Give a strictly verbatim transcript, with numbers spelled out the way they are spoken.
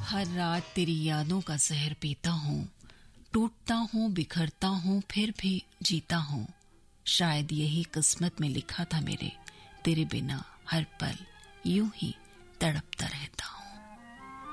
हर रात तेरी यादों का जहर पीता हूँ, टूटता हूँ, बिखरता हूँ, फिर भी जीता हूँ। शायद यही किस्मत में लिखा था मेरे, तेरे बिना हर पल यूं ही तड़पता रहे।